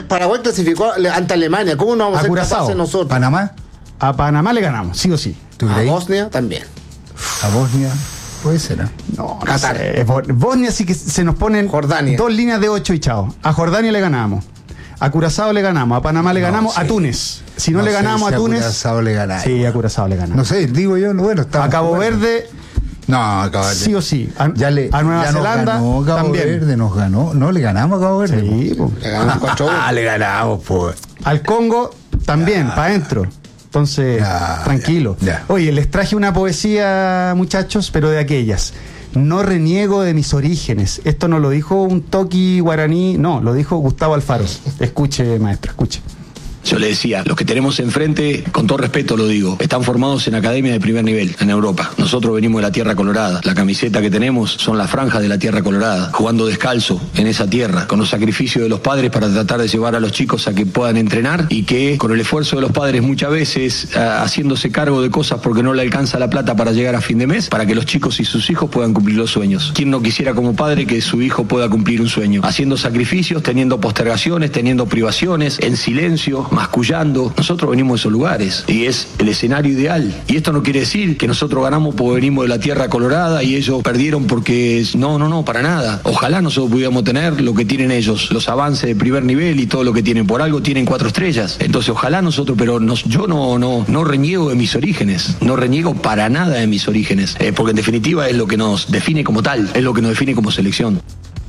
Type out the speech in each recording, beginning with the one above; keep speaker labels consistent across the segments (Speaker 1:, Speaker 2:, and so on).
Speaker 1: Paraguay clasificó ante Alemania. ¿Cómo no vamos a ser capaces nosotros?
Speaker 2: ¿Panamá? A Panamá le ganamos, sí o sí.
Speaker 1: ¿A Bosnia también?
Speaker 2: A Bosnia puede ser, ¿eh? No sé. Bosnia sí que se nos ponen
Speaker 1: Jordania.
Speaker 2: 2 líneas de 8 y chao. A Jordania le ganamos. A Curazao le ganamos, a Panamá le ganamos, sí. A Túnez. Si no le ganamos a Túnez.
Speaker 1: A Curazao le ganamos.
Speaker 2: Sí, a Curazao le ganamos.
Speaker 1: No sé, digo yo, bueno,
Speaker 2: a Cabo Verde.
Speaker 1: No, a Cabo Verde.
Speaker 2: Sí o sí. A
Speaker 1: Nueva
Speaker 2: Zelanda
Speaker 1: ganó, Cabo
Speaker 2: también.
Speaker 1: Verde nos ganó. No, le ganamos a Cabo Verde.
Speaker 2: Sí,
Speaker 1: le ganamos 4-1. Le ganamos, pues.
Speaker 2: Al Congo también, para adentro. Entonces, tranquilo.
Speaker 1: Ya.
Speaker 2: Oye, les traje una poesía, muchachos, pero de aquellas. No reniego de mis orígenes. Esto no lo dijo un toqui guaraní, no, lo dijo Gustavo Alfaro. Escuche, maestro, escuche.
Speaker 3: Yo le decía, los que tenemos enfrente, con todo respeto lo digo, están formados en academias de primer nivel, en Europa. Nosotros venimos de la tierra colorada. La camiseta que tenemos son las franjas de la tierra colorada, jugando descalzo en esa tierra, con los sacrificios de los padres para tratar de llevar a los chicos a que puedan entrenar y que con el esfuerzo de los padres muchas veces haciéndose cargo de cosas porque no le alcanza la plata para llegar a fin de mes, para que los chicos y sus hijos puedan cumplir los sueños. ¿Quién no quisiera como padre que su hijo pueda cumplir un sueño? Haciendo sacrificios, teniendo postergaciones, teniendo privaciones, en silencio, mascullando. Nosotros venimos de esos lugares y es el escenario ideal. Y esto no quiere decir que nosotros ganamos porque venimos de la tierra colorada y ellos perdieron porque no, para nada. Ojalá nosotros pudiéramos tener lo que tienen ellos, los avances de primer nivel y todo lo que tienen. Por algo tienen 4 estrellas. Entonces ojalá nosotros, pero yo no reniego de mis orígenes, no reniego para nada de mis orígenes, porque en definitiva es lo que nos define como tal, es lo que nos define como selección.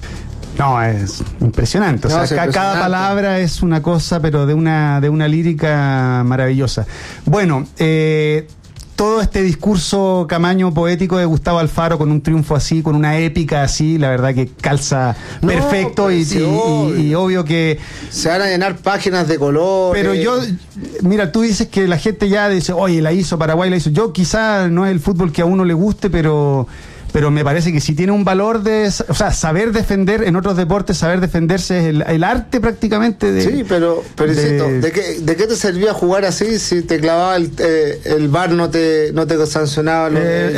Speaker 2: No, es impresionante. O sea, cada palabra es una cosa, pero de una lírica maravillosa. Bueno, todo este discurso camaño poético de Gustavo Alfaro con un triunfo así, con una épica así, la verdad que calza perfecto y obvio que
Speaker 1: se van a llenar páginas de color.
Speaker 2: Pero mira, tú dices que la gente ya dice, oye, la hizo Paraguay, la hizo. Yo quizá no es el fútbol que a uno le guste, pero me parece que sí tiene un valor saber defender en otros deportes, saber defenderse es el arte prácticamente de...
Speaker 1: Sí, pero ¿de qué te servía jugar así si te clavaba el VAR no te sancionaba?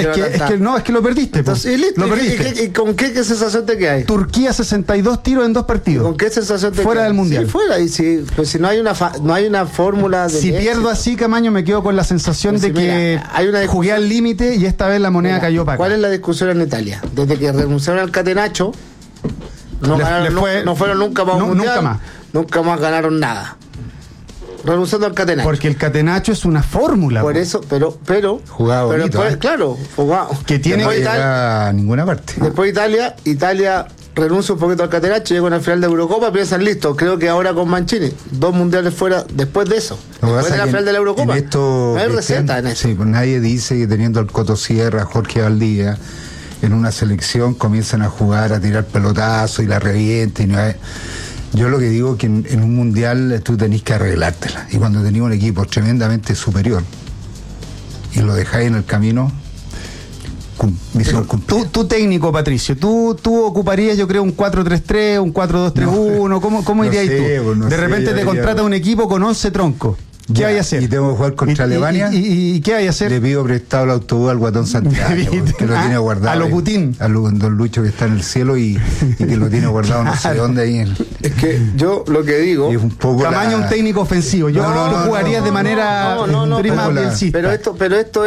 Speaker 2: Es que lo perdiste.
Speaker 1: Entonces, y listo, lo perdiste. ¿Y con qué sensación te quedas?
Speaker 2: Turquía 62 tiros en 2 partidos.
Speaker 1: ¿Con qué sensación te
Speaker 2: fuera
Speaker 1: quedas?
Speaker 2: Del Mundial.
Speaker 1: Sí, fuera. Y si no hay una fórmula de
Speaker 2: si pierdo así, Camaño, me quedo con la sensación de que jugué al límite y esta vez la moneda cayó para acá.
Speaker 1: ¿Cuál es la discusión en Italia? Desde que renunciaron al Catenaccio no fueron nunca para un mundial, nunca más ganaron nada renunciando al Catenaccio,
Speaker 2: porque el Catenaccio es una fórmula
Speaker 1: por eso, pero
Speaker 2: jugado bonito,
Speaker 1: después, claro, jugado
Speaker 2: que tiene
Speaker 1: que llegar
Speaker 2: a ninguna parte.
Speaker 1: Después Italia renuncia un poquito al Catenaccio, llega a una final de Eurocopa, piensan listo, creo que ahora con Mancini 2 mundiales fuera después de eso, después de la final de la Eurocopa, no hay receta en eso.
Speaker 4: Sí, pues nadie dice que teniendo al Coto Sierra, Jorge Valdivia en una selección comienzan a jugar, a tirar pelotazos y la revienten. Yo lo que digo es que en un mundial tú tenés que arreglártela, y cuando tenés un equipo tremendamente superior y lo dejáis en el camino, misión cumplida.
Speaker 2: Tú técnico, Patricio, tú ocuparías, yo creo, un 4-3-3, un 4-2-3-1, ¿cómo irías tú? De repente te contrata un equipo con 11 troncos. ¿Qué hay a hacer?
Speaker 4: Y tengo que jugar contra Alemania.
Speaker 2: ¿Y qué hay a hacer?
Speaker 4: Le pido prestado el autobús al Guatón Santiago, que lo tiene guardado.
Speaker 2: A lo Putin.
Speaker 4: A don Lucho, que está en el cielo y que lo tiene guardado no sé dónde ahí.
Speaker 1: Es que yo lo que digo...
Speaker 4: Es un poco
Speaker 2: Camaño un técnico ofensivo. Yo creo que tú jugarías de manera...
Speaker 1: Pero esto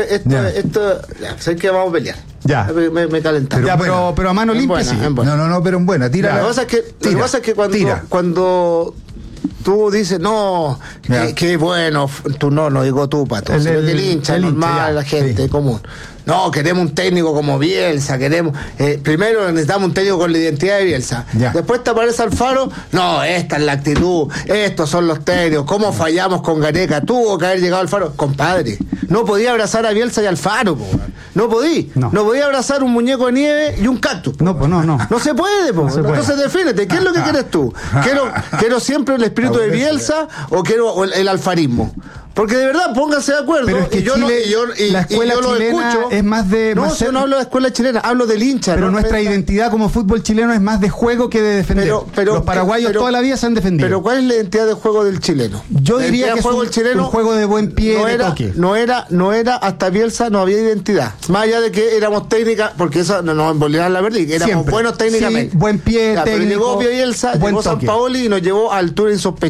Speaker 1: sé que vamos a pelear.
Speaker 2: Ya.
Speaker 1: Me calentaron.
Speaker 2: Ya, pero a mano limpia sí.
Speaker 4: No, pero en buena. Tira.
Speaker 1: Lo que pasa es que cuando tú dices, no, qué bueno, tú no digo tú, Pato, el hincha, normal, la gente común. No, queremos un técnico como Bielsa, primero necesitamos un técnico con la identidad de Bielsa.
Speaker 4: Ya.
Speaker 1: Después te aparece Alfaro, no, esta es la actitud, estos son los técnicos, ¿cómo fallamos con Gareca? Tuvo que haber llegado Alfaro. Compadre, no podía abrazar a Bielsa y Alfaro, no podía abrazar un muñeco de nieve y un cactus.
Speaker 2: No
Speaker 1: se puede, po. Entonces defínete, ¿qué es lo que quieres tú? ¿Quiero siempre el espíritu de Bielsa o quiero el alfarismo? Porque de verdad, pónganse de acuerdo.
Speaker 2: Pero es que la escuela chilena
Speaker 1: escucho,
Speaker 2: es más de...
Speaker 1: yo no hablo de escuela chilena, hablo del hincha.
Speaker 2: Pero nuestra identidad como fútbol chileno es más de juego que de defender. Los paraguayos toda la vida se han defendido.
Speaker 1: Pero ¿cuál es la identidad de juego del chileno?
Speaker 2: Yo diría que es un juego de buen pie, de toque.
Speaker 1: No era hasta Bielsa, no había identidad. Más allá de que éramos técnicas, porque eso nos envolvía en la verdad, que éramos buenos técnicamente.
Speaker 2: Sí, buen pie, técnico,
Speaker 1: pero llegó Bielsa, llegó Sampaoli y nos llevó a altura insospechada.